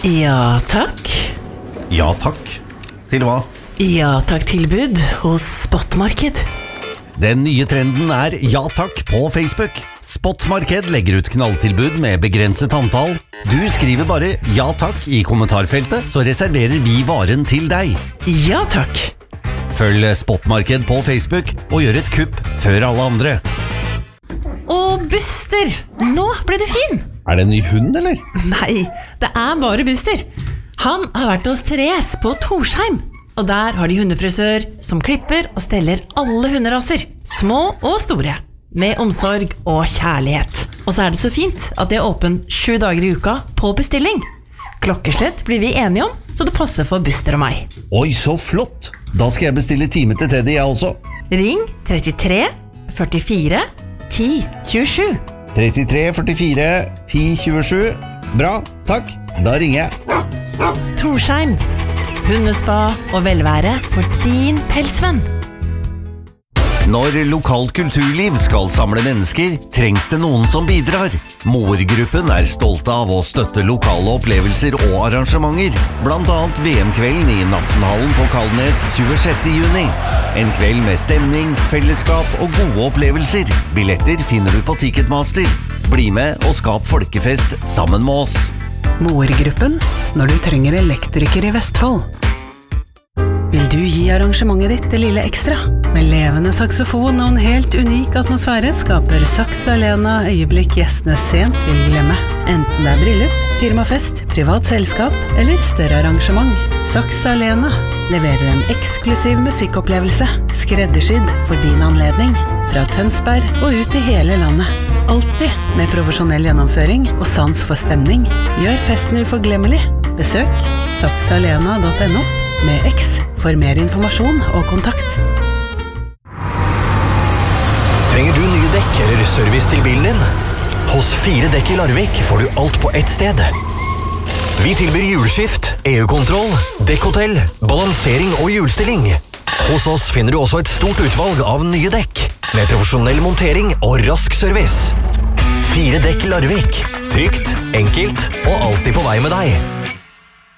Ja, takk. Ja takk. Til hva? Ja, takk tilbud hos Spotmarked. Den nye trenden er ja takk på Facebook. Spotmarked legger ut knalltilbud med begrenset antall. Du skriver bare ja takk i kommentarfeltet, så reserverer vi varen til deg. Ja, takk. Følg Spotmarked på Facebook og gjør et kupp før alle andre. Og Buster, nå ble du fin. Er det en ny hund, eller? Nei, det er bare Buster. Han har vært hos Therese på Torsheim. Og der har de hundefrisør som klipper og steller alle hunderaser, små og store, med omsorg og kjærlighet. Og så er det så fint at det er åpen 7 dager i uka på bestilling. Klokkeslett blir vi enige om, så det passer for Buster og meg. Oi, så flott! Da skal jeg bestille time til Teddy, jeg også. Ring 33 44 10 27. 33 44 10 27. Bra, takk. Da ringer jeg. Torsheim. Hundespa og velvære for din pelsvenn. Når lokalt kulturliv skal samle mennesker, trengs det noen som bidrar. Moergruppen er stolte av å støtte lokale opplevelser og arrangementer, blant annet VM-kvelden i Nattenhallen på Kalnes 26. juni. En kveld med stemning, fellesskap og gode opplevelser. Billetter finner du på Ticketmaster. Bli med og skap folkefest sammen med oss. Moergruppen når du trenger elektriker i Vestfold. Vil du gi arrangementet ditt det lille ekstra? Med levende saksofon og en helt unik atmosfære skaper Saks Alena øyeblikk gjestene sent vil glemme. Enten det er bryllup, firmafest, privat selskap eller større arrangement. Saks Alena leverer en eksklusiv musikkopplevelse, skreddersydd for din anledning. Fra Tønsberg og ut i hele landet. Alltid med profesjonell gjennomføring og sans for stemning. Gjør festen uforglemmelig. Besøk saksalena.no med X for mer informasjon og kontakt. Trenger du nye dekk eller service til bilen din? Hos 4 dekk i Larvik får du alt på ett sted. Vi tilbyr hjulskift, EU-kontroll, dekkhotell, balansering og hjulstilling. Hos oss finner du også et stort utvalg av nye dekk, med profesjonell montering og rask service. 4 dekk Larvik. Trygt, enkelt og alltid på vei med deg.